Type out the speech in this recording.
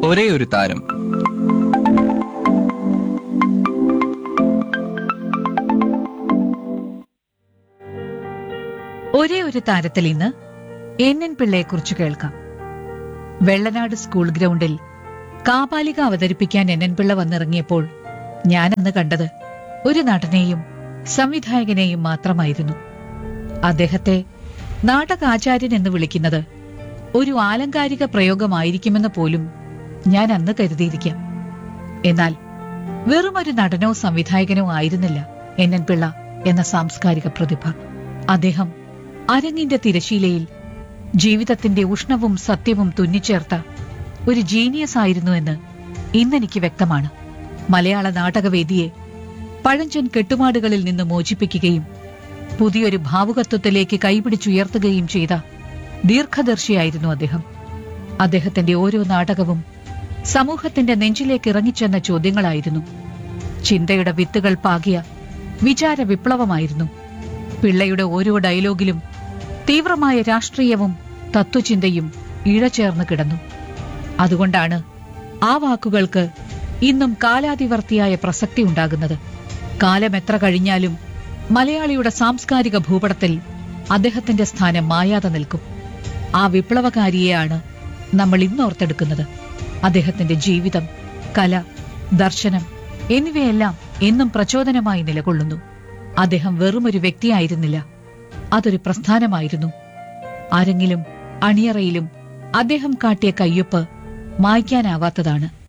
ഒരേ ഒരു താരം. ഒരേ ഒരു താരത്തിൽ ഇന്ന് NN പിള്ളയെക്കുറിച്ച് കേൾക്കാം. വെള്ളനാട് സ്കൂൾ ഗ്രൗണ്ടിൽ കാപാലിക അവതരിപ്പിക്കാൻ NN പിള്ള വന്നിറങ്ങിയപ്പോൾ ഞാനന്ന് കണ്ടത് ഒരു നടനെയും സംവിധായകനെയും മാത്രമായിരുന്നു. അദ്ദേഹത്തെ നാടകാചാര്യൻ എന്ന് വിളിക്കുന്നത് ഒരു ആലങ്കാരിക പ്രയോഗമായിരിക്കുമെന്ന് പോലും ഞാൻ അന്ന് കരുതിയിരിക്കാം. എന്നാൽ വെറുമൊരു നടനോ സംവിധായകനോ ആയിരുന്നില്ല NN പിള്ള എന്ന സാംസ്കാരിക പ്രതിഭ. അദ്ദേഹം അരങ്ങിന്റെ തിരശീലയിൽ ജീവിതത്തിന്റെ ഉഷ്ണവും സത്യവും തുന്നിച്ചേർത്ത ഒരു ജീനിയസ് ആയിരുന്നു എന്ന് ഇന്നെനിക്ക് വ്യക്തമാണ്. മലയാള നാടകവേദിയെ പഴഞ്ചൻ കെട്ടുമാടുകളിൽ നിന്ന് മോചിപ്പിക്കുകയും പുതിയൊരു ഭാവുകത്വത്തിലേക്ക് കൈപിടിച്ചുയർത്തുകയും ചെയ്ത ദീർഘദർശിയായിരുന്നു അദ്ദേഹം. അദ്ദേഹത്തിന്റെ ഓരോ നാടകവും സമൂഹത്തിന്റെ നെഞ്ചിലേക്ക് ഇറങ്ങിച്ചെന്ന ചോദ്യങ്ങളായിരുന്നു. ചിന്തയുടെ വിത്തുകൾ പാകിയ വിചാര വിപ്ലവമായിരുന്നു. പിള്ളയുടെ ഓരോ ഡയലോഗിലും തീവ്രമായ രാഷ്ട്രീയവും തത്വചിന്തയും ഇഴചേർന്ന് കിടന്നു. അതുകൊണ്ടാണ് ആ വാക്കുകൾക്ക് ഇന്നും കാലാതിവർത്തിയായ പ്രസക്തി ഉണ്ടാകുന്നത്. കാലം എത്ര കഴിഞ്ഞാലും മലയാളിയുടെ സാംസ്കാരിക ഭൂപടത്തിൽ അദ്ദേഹത്തിന്റെ സ്ഥാനം മായാതെ നിൽക്കും. ആ വിപ്ലവകാരിയെയാണ് നമ്മൾ ഇന്നോർത്തെടുക്കുന്നത്. അദ്ദേഹത്തിന്റെ ജീവിതം, കല, ദർശനം എന്നിവയെല്ലാം എന്നും പ്രചോദനമായി നിലകൊള്ളുന്നു. അദ്ദേഹം വെറുമൊരു വ്യക്തിയായിരുന്നില്ല, അതൊരു പ്രസ്ഥാനമായിരുന്നു. അരങ്ങിലും അണിയറയിലും അദ്ദേഹം കാട്ടിയ കയ്യൊപ്പ് മായ്ക്കാനാവാത്തതാണ്.